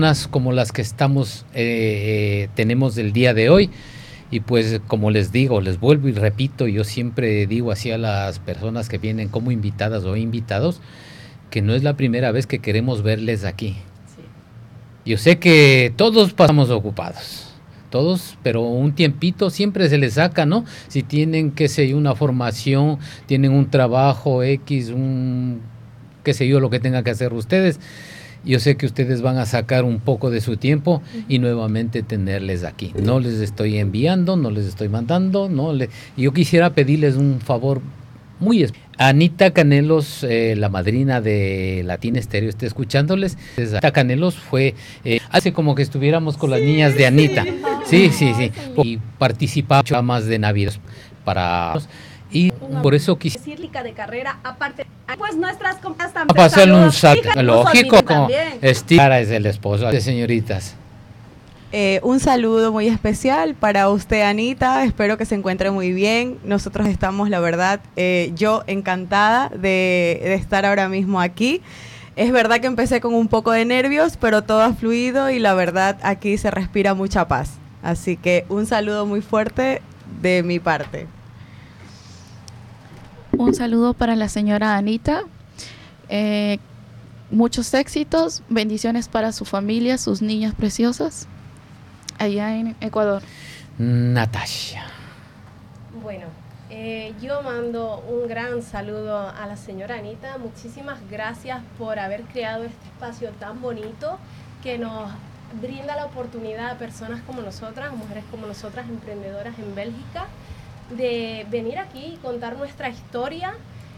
como las que tenemos el día de hoy. Y pues como les digo, les vuelvo y repito, yo siempre digo así a las personas que vienen como invitadas o invitados, que no es la primera vez que queremos verles aquí. Sí. Yo sé que todos pasamos ocupados, todos, pero un tiempito siempre se les saca, ¿no? Si tienen, qué sé yo, una formación, tienen un trabajo X, qué sé yo, lo que tengan que hacer ustedes. Yo sé que ustedes van a sacar un poco de su tiempo y nuevamente tenerles aquí. No les estoy enviando, no les estoy mandando, yo quisiera pedirles un favor muy especial. Anita Canelos, la madrina de Latina Estéreo, está escuchándoles. Anita Canelos fue, hace como que estuviéramos con las niñas de Anita. Sí. Y participaba más de Navidad para... Y por eso quise de carrera, aparte, pues nuestras compas también. Pasarle un saludo, lógico, como Cara es el esposo de señoritas. Un saludo muy especial para usted, Anita. Espero que se encuentre muy bien. Nosotros estamos, la verdad, yo encantada de estar ahora mismo aquí. Es verdad que empecé con un poco de nervios, pero todo ha fluido y la verdad aquí se respira mucha paz. Así que un saludo muy fuerte de mi parte. Un saludo para la señora Anita. Muchos éxitos, bendiciones para su familia, sus niñas preciosas, allá en Ecuador. Natasha. Bueno, yo mando un gran saludo a la señora Anita. Muchísimas gracias por haber creado este espacio tan bonito que nos brinda la oportunidad a personas como nosotras, mujeres como nosotras, emprendedoras en Bélgica, de venir aquí y contar nuestra historia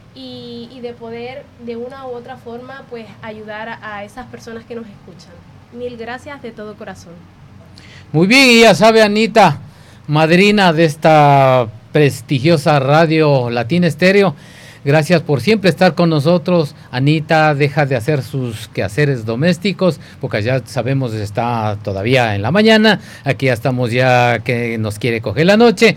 y de poder de una u otra forma pues ayudar a esas personas que nos escuchan. Mil gracias de todo corazón. Muy bien, y ya sabe, Anita, madrina de esta prestigiosa radio Latina Estéreo, gracias por siempre estar con nosotros. Anita deja de hacer sus quehaceres domésticos, porque ya sabemos está todavía en la mañana, aquí ya estamos ya que nos quiere coger la noche,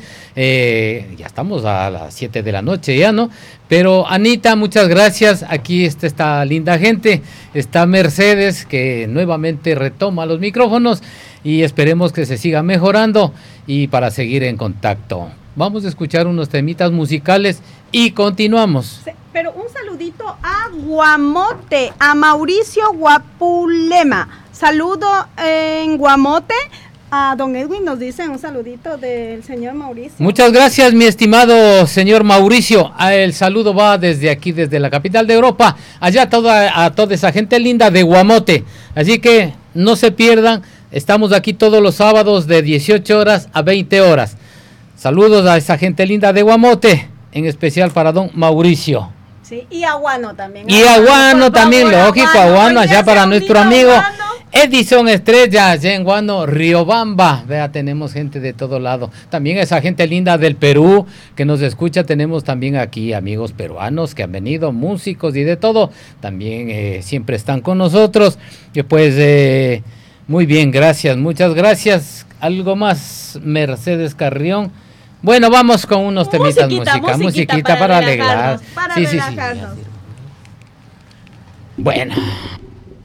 ya estamos a las 7 de la noche ya, ¿no? Pero Anita, muchas gracias, aquí está esta linda gente, está Mercedes, que nuevamente retoma los micrófonos, y esperemos que se siga mejorando, y para seguir en contacto. Vamos a escuchar unos temitas musicales y continuamos. Pero un saludito a Guamote, a Mauricio Guapulema. Saludo en Guamote. A don Edwin nos dice un saludito del señor Mauricio. Muchas gracias, mi estimado señor Mauricio. El saludo va desde aquí, desde la capital de Europa, allá a toda esa gente linda de Guamote. Así que no se pierdan, estamos aquí todos los sábados de 18 horas a 20 horas. Saludos a esa gente linda de Guamote, en especial para don Mauricio. Sí, y Aguano también. Y Aguano también, lógico, Aguano, allá para nuestro amigo Edison Estrella, allá en Guano, Riobamba. Vea, tenemos gente de todo lado. También esa gente linda del Perú que nos escucha, tenemos también aquí amigos peruanos que han venido, músicos y de todo. También siempre están con nosotros. Y pues, muy bien, gracias, muchas gracias. ¿Algo más, Mercedes Carrión? Bueno, vamos con unos temitas, musiquita para alegrar. Para relajarnos. Bueno.